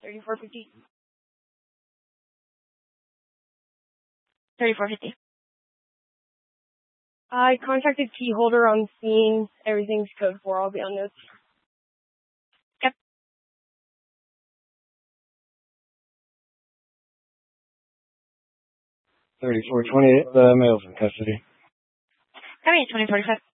3450. 3450. I contacted key holder on scene. Everything's code 4. I'll be on notes. Yep. 3428, the male's in custody. Coming at 2045.